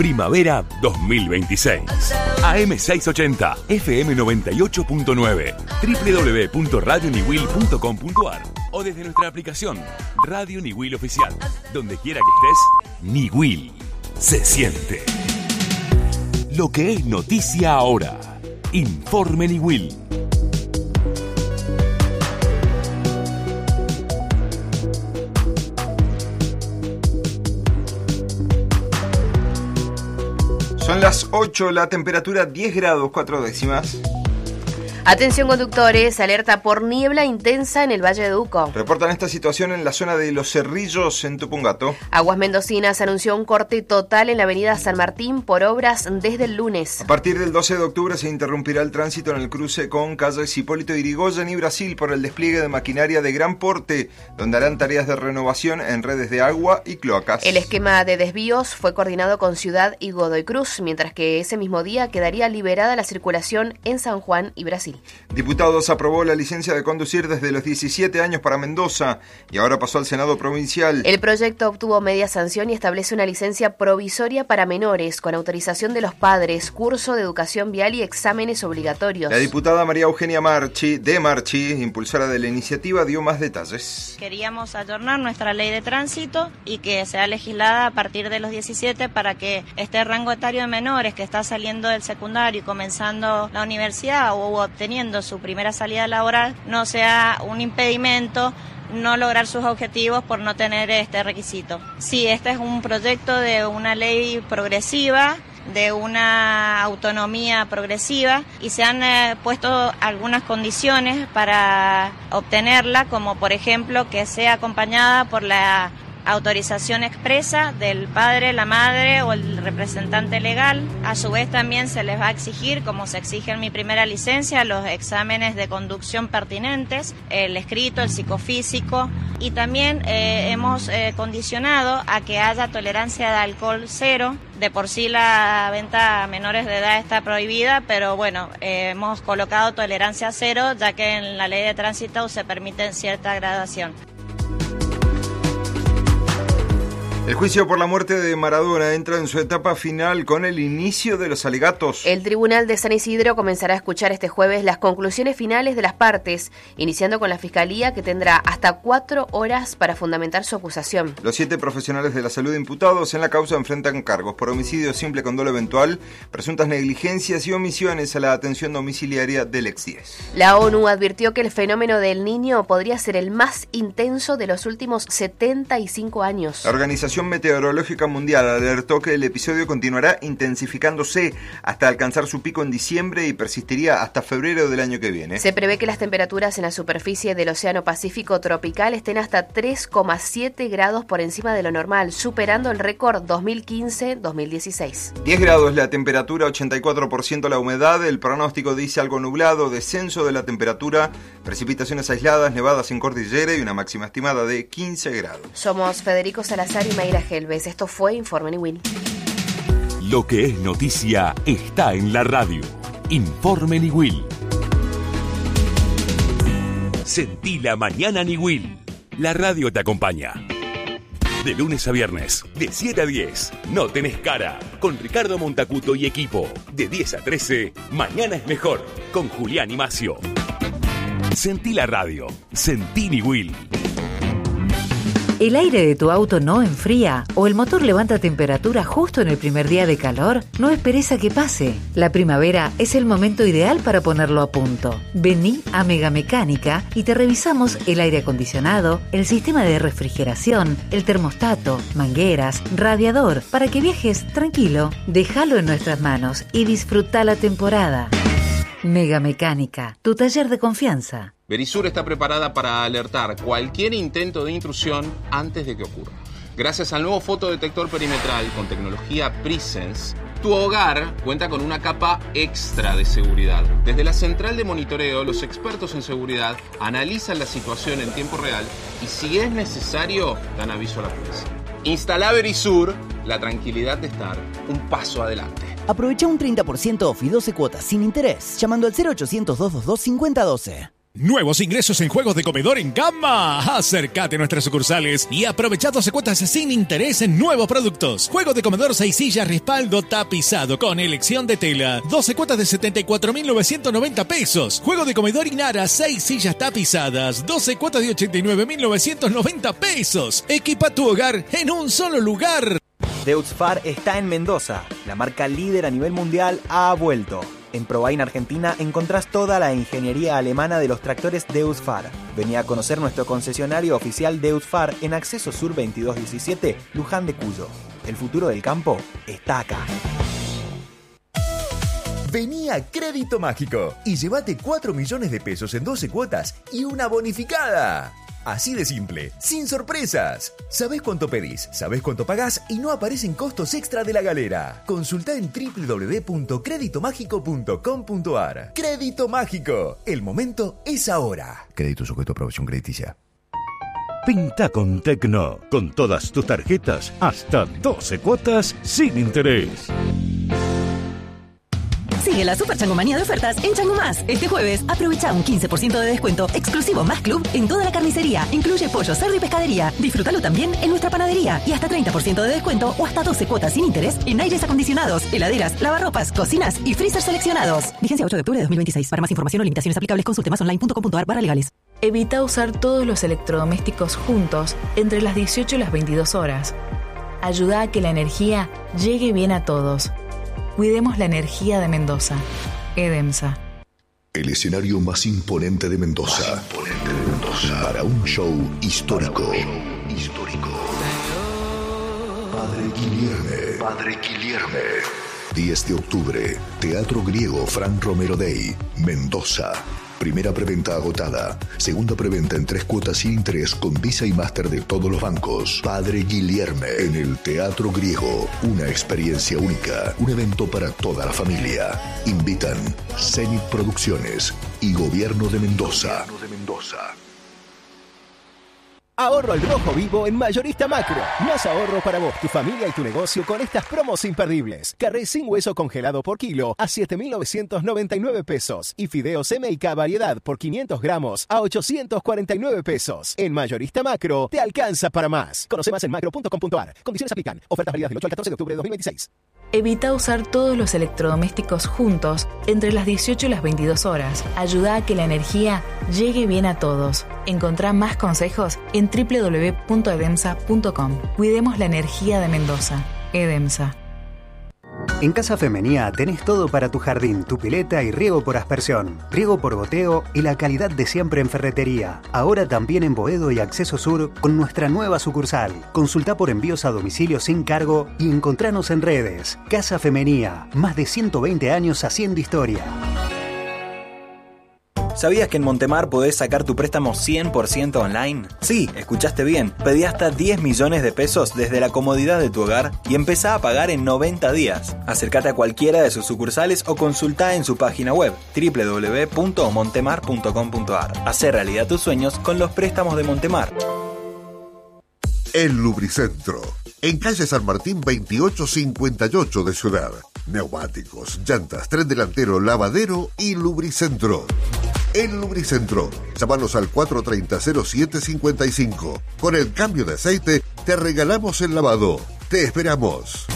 Primavera 2026. AM680, FM 98.9, www.radioniwil.com.ar o desde nuestra aplicación Radio Niwil Oficial. Donde quiera que estés, Niwil se siente. Lo que es noticia ahora. Informe Niwil. Son las 8, la temperatura 10 grados 4 décimas. Atención conductores, alerta por niebla intensa en el Valle de Uco. Reportan esta situación en la zona de Los Cerrillos, en Tupungato. Aguas Mendocinas anunció un corte total en la avenida San Martín por obras desde el lunes. A partir del 12 de octubre se interrumpirá el tránsito en el cruce con calles Hipólito Yrigoyen y Brasil por el despliegue de maquinaria de gran porte, donde harán tareas de renovación en redes de agua y cloacas. El esquema de desvíos fue coordinado con Ciudad y Godoy Cruz, mientras que ese mismo día quedaría liberada la circulación en San Juan y Brasil. Diputados aprobó la licencia de conducir desde los 17 años para Mendoza y ahora pasó al Senado provincial. El proyecto obtuvo media sanción y establece una licencia provisoria para menores con autorización de los padres, curso de educación vial y exámenes obligatorios. La diputada María Eugenia Marchi, impulsora de la iniciativa, dio más detalles. Queríamos ayornar nuestra ley de tránsito y que sea legislada a partir de los 17 para que este rango etario de menores que está saliendo del secundario y comenzando la universidad o obteniendo su primera salida laboral no sea un impedimento no lograr sus objetivos por no tener este requisito. Sí, este es un proyecto de una ley progresiva, de una autonomía progresiva y se han puesto algunas condiciones para obtenerla, como por ejemplo que sea acompañada por la autorización expresa del padre, la madre o el representante legal. A su vez también se les va a exigir, como se exige en mi primera licencia, los exámenes de conducción pertinentes, el escrito, el psicofísico, y también hemos condicionado a que haya tolerancia de alcohol cero. De por sí la venta a menores de edad está prohibida, pero bueno, hemos colocado tolerancia cero, ya que en la ley de tránsito se permite cierta gradación. El juicio por la muerte de Maradona entra en su etapa final con el inicio de los alegatos. El Tribunal de San Isidro comenzará a escuchar este jueves las conclusiones finales de las partes, iniciando con la Fiscalía, que tendrá hasta 4 horas para fundamentar su acusación. Los 7 profesionales de la salud imputados en la causa enfrentan cargos por homicidio simple con dolo eventual, presuntas negligencias y omisiones a la atención domiciliaria del ex-10. La ONU advirtió que el fenómeno del Niño podría ser el más intenso de los últimos 75 años. La Organización Meteorológica Mundial alertó que el episodio continuará intensificándose hasta alcanzar su pico en diciembre y persistiría hasta febrero del año que viene. Se prevé que las temperaturas en la superficie del Océano Pacífico tropical estén hasta 3,7 grados por encima de lo normal, superando el récord 2015-2016. 10 grados la temperatura, 84% la humedad, el pronóstico dice algo nublado, descenso de la temperatura, precipitaciones aisladas, nevadas en cordillera y una máxima estimada de 15 grados. Somos Federico Salazar y Mayra Helves. Esto fue Informe Niwil. Lo que es noticia está en la radio. Informe Niwil. Sentí la mañana Niwil. La radio te acompaña. De lunes a viernes, de 7 a 10, No Tenés Cara, con Ricardo Montacuto y equipo. De 10 a 13, Mañana es Mejor, con Julián y Macio. Sentí la radio. Sentí Niwil. ¿El aire de tu auto no enfría o el motor levanta temperatura justo en el primer día de calor? No esperes a que pase. La primavera es el momento ideal para ponerlo a punto. Vení a Megamecánica y te revisamos el aire acondicionado, el sistema de refrigeración, el termostato, mangueras, radiador, para que viajes tranquilo. Déjalo en nuestras manos y disfruta la temporada. Megamecánica, tu taller de confianza. Verisur está preparada para alertar cualquier intento de intrusión antes de que ocurra. Gracias al nuevo fotodetector perimetral con tecnología Presence, tu hogar cuenta con una capa extra de seguridad. Desde la central de monitoreo, los expertos en seguridad analizan la situación en tiempo real y, si es necesario, dan aviso a la policía. Instala Verisur, la tranquilidad de estar un paso adelante. Aprovecha un 30% off y 12 cuotas sin interés llamando al 0800 222 5012. Nuevos ingresos en juegos de comedor en Gamma. Acércate a nuestras sucursales y aprovecha 12 cuotas sin interés en nuevos productos. Juego de comedor 6 sillas respaldo tapizado con elección de tela. 12 cuotas de 74.990 pesos. Juego de comedor Inara 6 sillas tapizadas. 12 cuotas de 89.990 pesos. Equipa tu hogar en un solo lugar. Deutz-Fahr está en Mendoza. La marca líder a nivel mundial ha vuelto. En Probain Argentina encontrás toda la ingeniería alemana de los tractores Deutz-Fahr. Vení a conocer nuestro concesionario oficial Deutz-Fahr en Acceso Sur 2217, Luján de Cuyo. El futuro del campo está acá. Vení a Crédito Mágico y llévate 4 millones de pesos en 12 cuotas y una bonificada. Así de simple, sin sorpresas. Sabés cuánto pedís, sabés cuánto pagás y no aparecen costos extra de la galera. Consultá en www.creditomágico.com.ar. Crédito Mágico. El momento es ahora. Crédito sujeto a aprobación crediticia. Pinta con Tecno. Con todas tus tarjetas, hasta 12 cuotas sin interés. Sigue la Super Changomanía de ofertas en Chango Más. Este jueves, aprovecha un 15% de descuento exclusivo Más Club en toda la carnicería. Incluye pollo, cerdo y pescadería. Disfrútalo también en nuestra panadería. Y hasta 30% de descuento o hasta 12 cuotas sin interés en aires acondicionados, heladeras, lavarropas, cocinas y freezer seleccionados. Vigencia 8 de octubre de 2026. Para más información o limitaciones aplicables, consulte masonline.com.ar/legales. Evita usar todos los electrodomésticos juntos entre las 18 y las 22 horas. Ayuda a que la energía llegue bien a todos. Cuidemos la energía de Mendoza. EDEMSA. El escenario más imponente de Mendoza. Para un show histórico. Padre Guilherme. 10 de octubre. Teatro Griego Frank Romero Day. Mendoza. Primera preventa agotada. Segunda preventa en 3 cuotas sin interés con Visa y Master de todos los bancos. Padre Guilherme en el Teatro Griego. Una experiencia única. Un evento para toda la familia. Invitan Zenit Producciones y Gobierno de Mendoza. Ahorro al rojo vivo en Mayorista Macro. Más ahorro para vos, tu familia y tu negocio con estas promos imperdibles. Carré sin hueso congelado por kilo a 7.999 pesos. Y fideos M&K variedad por 500 gramos a 849 pesos. En Mayorista Macro te alcanza para más. Conoce más en macro.com.ar. Condiciones aplican. Ofertas válidas del 8 al 14 de octubre de 2026. Evita usar todos los electrodomésticos juntos entre las 18 y las 22 horas. Ayuda a que la energía llegue bien a todos. Encontrá más consejos en www.edemsa.com. Cuidemos la energía de Mendoza. EDEMSA. En Casa Femenía tenés todo para tu jardín, tu pileta y riego por aspersión, riego por goteo y la calidad de siempre en ferretería. Ahora también en Boedo y Acceso Sur con nuestra nueva sucursal. Consultá por envíos a domicilio sin cargo y encontranos en redes. Casa Femenía, más de 120 años haciendo historia. ¿Sabías que en Montemar podés sacar tu préstamo 100% online? Sí, escuchaste bien. Pedí hasta 10 millones de pesos desde la comodidad de tu hogar y empezá a pagar en 90 días. Acércate a cualquiera de sus sucursales o consultá en su página web www.montemar.com.ar. Hacé realidad tus sueños con los préstamos de Montemar. El Lubricentro, en calle San Martín 2858 de Ciudad. Neumáticos, llantas, tren delantero, lavadero y Lubricentro. El Lubricentro. Llámanos al 430-0755. Con el cambio de aceite te regalamos el lavado. Te esperamos.